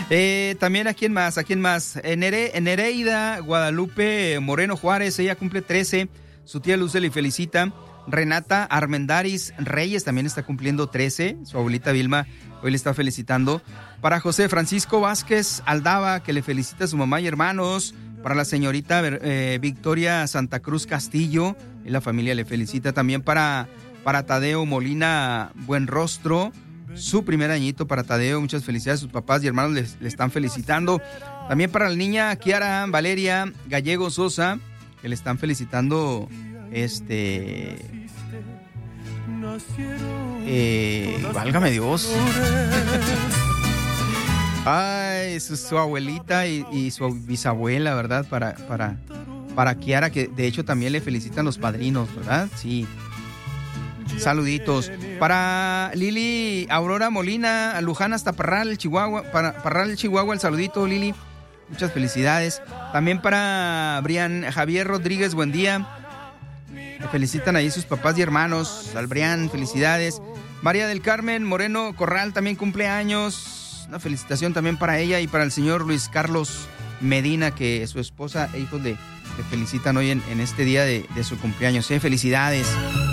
También ¿a quién más? Nereida Guadalupe Moreno Juárez, ella cumple 13. Su tía Luz le felicita. Renata Armendaris Reyes también está cumpliendo 13. Su abuelita Vilma hoy le está felicitando. Para José Francisco Vázquez Aldava, que le felicita a su mamá y hermanos. Para la señorita Victoria Santa Cruz Castillo, y la familia le felicita. También para Tadeo Molina Buenrostro, su primer añito para Tadeo. Muchas felicidades, sus papás y hermanos le están felicitando. También para la niña Kiara Valeria Gallego Sosa, que le están felicitando válgame Dios. Ay, su abuelita y su bisabuela, ¿verdad? Para Kiara, que de hecho también le felicitan los padrinos, ¿verdad? Sí. Saluditos. Para Lili Aurora Molina, Luján hasta Parral, Chihuahua. Para Parral, Chihuahua, el saludito, Lili. Muchas felicidades. También para Brian Javier Rodríguez, buen día. Le felicitan ahí sus papás y hermanos. Al Brian, felicidades. María del Carmen Moreno Corral también cumple años. Una felicitación también para ella y para el señor Luis Carlos Medina, que su esposa e hijos le felicitan hoy en este día de su cumpleaños. Felicidades.